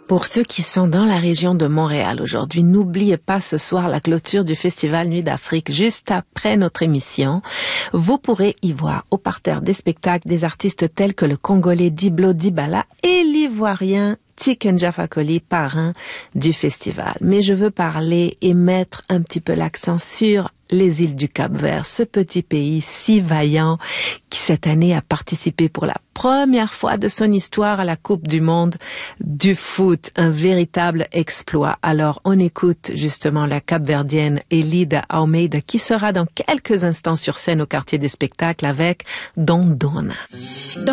Pour ceux qui sont dans la région de Montréal aujourd'hui, n'oubliez pas ce soir la clôture du Festival Nuit d'Afrique. Juste après notre émission, vous pourrez y voir au parterre des spectacles des artistes tels que le Congolais Diblo Dibala et l'Ivoirien Tiken Jah Fakoly, parrain du festival. Mais je veux parler et mettre un petit peu l'accent sur les îles du Cap-Vert, ce petit pays si vaillant qui cette année a participé pour la première fois de son histoire à la Coupe du Monde du foot, un véritable exploit. Alors on écoute justement la Cap-Verdienne Elida Almeida qui sera dans quelques instants sur scène au quartier des spectacles avec Dondona.